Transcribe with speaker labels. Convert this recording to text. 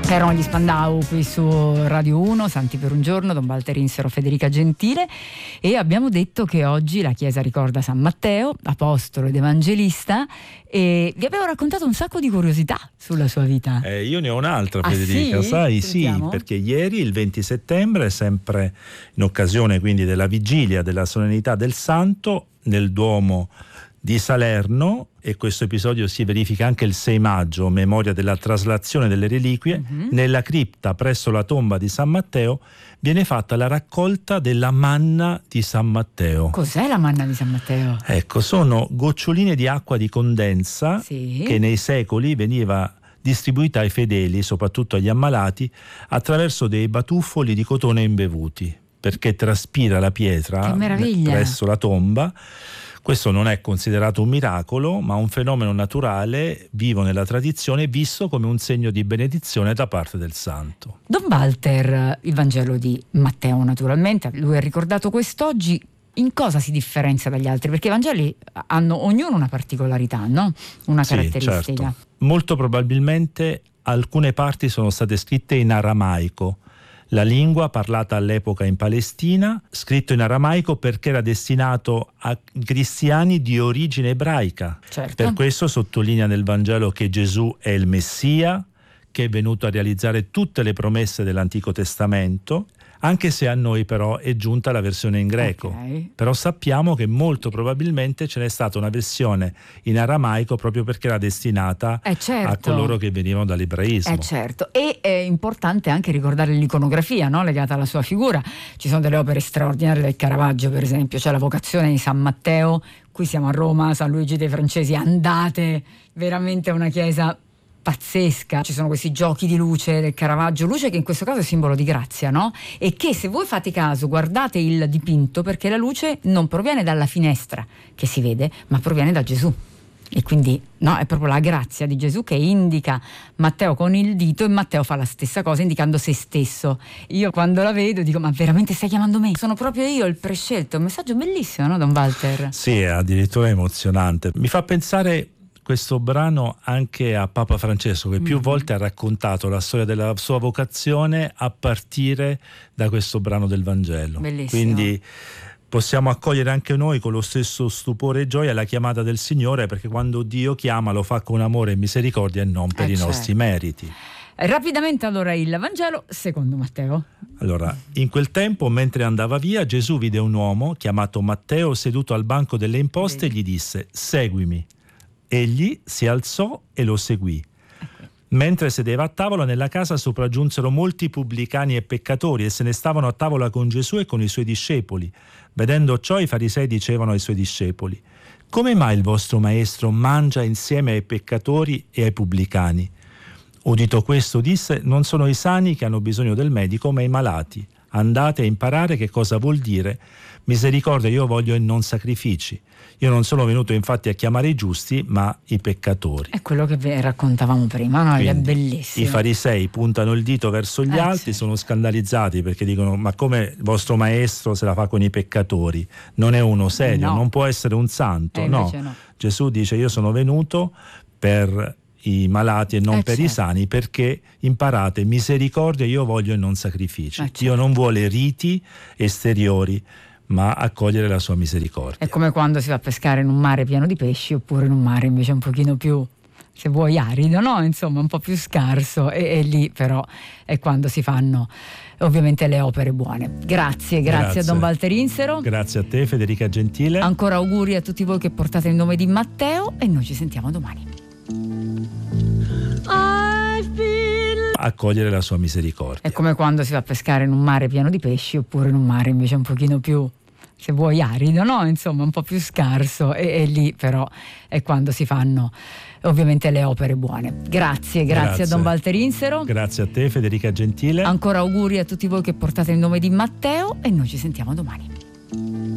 Speaker 1: Erano gli Spandau qui su Radio 1, Santi per un giorno, Don Walter Insero, Federica Gentile, e abbiamo detto che oggi la Chiesa ricorda San Matteo, apostolo ed evangelista, e vi avevo raccontato un sacco di curiosità sulla sua vita.
Speaker 2: Io ne ho un'altra, Federica,
Speaker 1: sì?
Speaker 2: sai?
Speaker 1: Sentiamo.
Speaker 2: Sì, perché ieri, il 20 settembre, sempre in occasione quindi della vigilia della solennità del Santo, nel Duomo di Salerno, e questo episodio si verifica anche il 6 maggio, memoria della traslazione delle reliquie, nella cripta presso la tomba di San Matteo viene fatta la raccolta della manna di San Matteo.
Speaker 1: Cos'è la manna di San Matteo?
Speaker 2: Ecco, sono goccioline di acqua di condensa
Speaker 1: Sì.
Speaker 2: che nei secoli veniva distribuita ai fedeli, soprattutto agli ammalati, attraverso dei batuffoli di cotone imbevuti, perché traspira la pietra
Speaker 1: Che meraviglia!
Speaker 2: presso la tomba. Questo non è considerato un miracolo, ma un fenomeno naturale, vivo nella tradizione, visto come un segno di benedizione da parte del santo.
Speaker 1: Don Walter, il Vangelo di Matteo naturalmente, lui ha ricordato quest'oggi. In cosa si differenzia dagli altri? Perché i Vangeli hanno ognuno una particolarità, no? Una caratteristica.
Speaker 2: Sì, certo. Molto probabilmente alcune parti sono state scritte in aramaico, la lingua parlata all'epoca in Palestina, scritto in aramaico perché era destinato a cristiani di origine ebraica.
Speaker 1: Certo.
Speaker 2: Per questo sottolinea nel Vangelo che Gesù è il Messia, che è venuto a realizzare tutte le promesse dell'Antico Testamento, anche se a noi però è giunta la versione in greco.
Speaker 1: Okay.
Speaker 2: Però sappiamo che molto probabilmente ce n'è stata una versione in aramaico proprio perché era destinata
Speaker 1: Certo.
Speaker 2: a coloro che venivano dall'ebraismo.
Speaker 1: Certo, e è importante anche ricordare l'iconografia, no? Legata alla sua figura. Ci sono delle opere straordinarie del Caravaggio, per esempio, c'è la vocazione di San Matteo. Qui siamo a Roma, San Luigi dei Francesi, andate, veramente è una chiesa pazzesca. Ci sono questi giochi di luce del Caravaggio, luce che in questo caso è simbolo di grazia, no? E che, se voi fate caso, guardate il dipinto, perché la luce non proviene dalla finestra che si vede, ma proviene da Gesù. E quindi no, è proprio la grazia di Gesù che indica Matteo con il dito, e Matteo fa la stessa cosa indicando se stesso. Io quando la vedo dico: ma veramente stai chiamando me? Sono proprio io il prescelto. Un messaggio bellissimo, no, Don Walter?
Speaker 2: Sì, è addirittura emozionante. Mi fa pensare questo brano anche a Papa Francesco, che più volte ha raccontato la storia della sua vocazione a partire da questo brano del Vangelo.
Speaker 1: Bellissimo.
Speaker 2: Quindi possiamo accogliere anche noi con lo stesso stupore e gioia la chiamata del Signore, perché quando Dio chiama lo fa con amore e misericordia e non per i nostri meriti.
Speaker 1: Rapidamente allora il Vangelo secondo Matteo.
Speaker 2: Allora, in quel tempo, mentre andava via, Gesù vide un uomo chiamato Matteo seduto al banco delle imposte e gli disse: seguimi. Egli si alzò e lo seguì. Mentre sedeva a tavola nella casa sopraggiunsero molti pubblicani e peccatori e se ne stavano a tavola con Gesù e con i suoi discepoli. Vedendo ciò, i farisei dicevano ai suoi discepoli: come mai il vostro maestro mangia insieme ai peccatori e ai pubblicani? Udito questo disse: non sono i sani che hanno bisogno del medico, ma i malati. Andate a imparare che cosa vuol dire misericordia io voglio e non sacrifici. Io non sono venuto infatti a chiamare i giusti, ma i peccatori.
Speaker 1: È quello che vi raccontavamo prima, no? Quindi, è bellissimo.
Speaker 2: I farisei puntano il dito verso gli altri,
Speaker 1: certo.
Speaker 2: Sono scandalizzati perché dicono: ma come il vostro maestro se la fa con i peccatori? Non è uno serio, non può essere un santo. No. Gesù dice: io sono venuto per i malati e non per i sani, perché imparate misericordia io voglio e non sacrifici. Dio non vuole riti esteriori, ma accogliere la sua misericordia.
Speaker 1: È come quando si va a pescare in un mare pieno di pesci, oppure in un mare invece un pochino più, se vuoi, arido, no? Insomma, un po' più scarso, e lì però è quando si fanno ovviamente le opere buone. Grazie a Don Walter Insero.
Speaker 2: Grazie a te, Federica Gentile.
Speaker 1: Ancora auguri a tutti voi che portate il nome di Matteo, e noi ci sentiamo domani.
Speaker 2: Accogliere la sua misericordia.
Speaker 1: È come quando si va a pescare in un mare pieno di pesci, oppure in un mare invece un pochino più, se vuoi, arido, no? Insomma, un po' più scarso, e lì però è quando si fanno ovviamente le opere buone. Grazie a Don Walter Insero.
Speaker 2: Grazie a te, Federica Gentile.
Speaker 1: Ancora auguri a tutti voi che portate il nome di Matteo, e noi ci sentiamo domani.